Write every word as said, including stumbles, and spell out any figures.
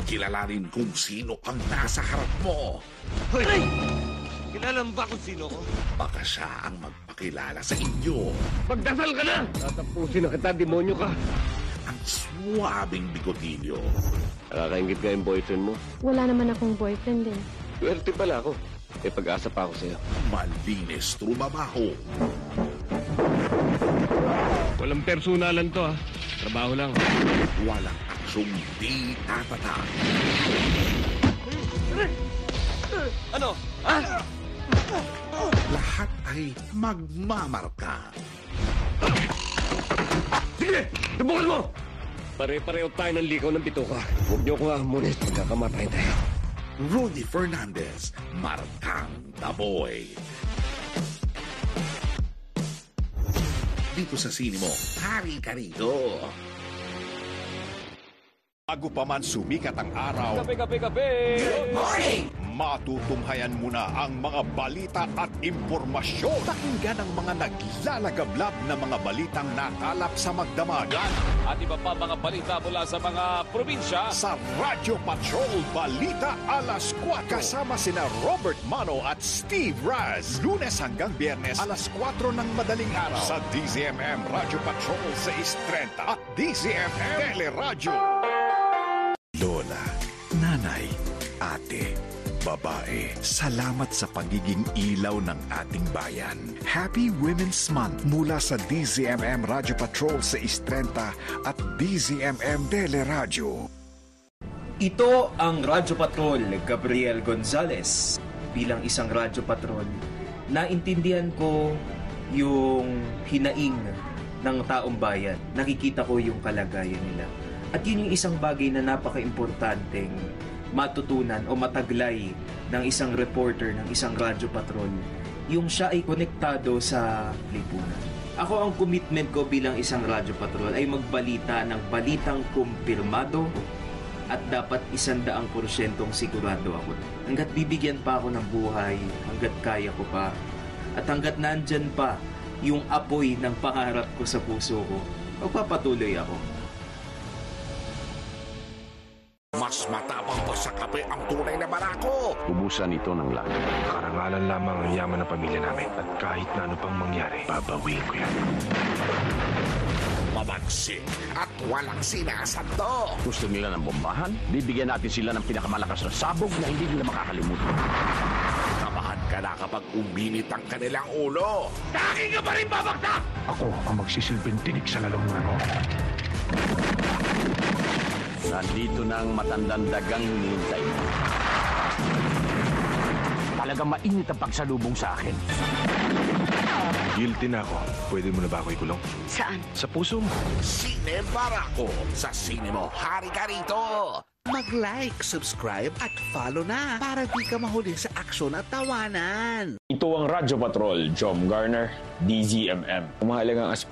Kilalanin kung sino ang nasa harap mo. Hoy! Kilala mo ba kung sino ko? Baka siya ang magpakilala sa inyo. Magdasal ka na! Tatapusin na kita, demonyo ka. Ang swabing bigotilyo. Nakakaingit ka yung boyfriend mo. Wala naman akong boyfriend eh. Swerte pala ako. May pag-asa pa ako sa'yo. Malinis trumabaho. Walang personalan to, ha? Trabaho lang. Walang aksyong di tatata. Ano? Ah! Lahat ay magmamarka. Sige! Tubukan mo! Pare-pareho tayo ng likaw ng bituka. Huwag niyo ko hamunin. Magkakamatay tayo. Rudy Fernandez, Markang the Boy. Dito sa sine mo, hari ka rito. Bago pa man sumikat ang araw, Kape, kape, kape! Good morning! Matutunghayan muna ang mga balita at impormasyon. Pakinggan ang mga naglalagablab na mga balitang nakalap sa magdamagan. At iba pa mga balita mula sa mga probinsya. Sa Radyo Patrol Balita Alas kwatro. Kasama sina Robert Mano at Steve Raz. Lunes hanggang Biyernes alas kwatro ng madaling araw. Sa D Z M M Radyo Patrol six thirty at D Z M M Teleradyo. Lola, nanay, ate, babae, salamat sa pagiging ilaw ng ating bayan. Happy Women's Month mula sa D Z M M Radyo Patrol six thirty at D Z M M Teleradyo. Ito ang Radyo Patrol, Gabriel Gonzalez. Bilang isang Radyo Patrol, naintindihan ko yung hinaing ng taong bayan. Nakikita ko yung kalagayan nila. At yun yung isang bagay na napaka-importanteng matutunan o mataglay ng isang reporter ng isang Radyo Patrol, yung siya ay konektado sa lipunan. Ako, ang commitment ko bilang isang Radyo Patrol ay magbalita ng balitang kumpirmado at dapat isandaang porsyentong sigurado ako. Hanggat bibigyan pa ako ng buhay, hanggat kaya ko pa, at hanggat nandyan pa yung apoy ng pangarap ko sa puso ko, magpapatuloy ako. Mas matapang pa sa kape ang tunay na barako. Ubusan ito ng langit. Karangalan lamang ang yaman ng pamilya namin at kahit na ano pang mangyari, babawiin ko yan. Mabagsik at walang sinasando. Gusto nila ng bombahan? Bibigyan natin sila ng pinakamalakas na sabog na hindi nila makakalimutan. Kabahan ka na kapag uminit ang kanilang ulo. Daki ka pa rin babagsak! Ako ang magsisilbing tinig sa lalamunan mo. Nandito na ang matandang dagang hinihintay mo. Talagang mainit ang pagsalubong sa akin. Guilty na ako. Pwede mo na ba ako ikulong? Saan? Sa puso mo. Sine Barako. Sa sine mo, hari ka rito. Mag-like, subscribe at follow na para di ka mahuli sa aksyon at tawanan. Ito ang Radyo Patrol, Jom Garner, D Z M M. Mahalagang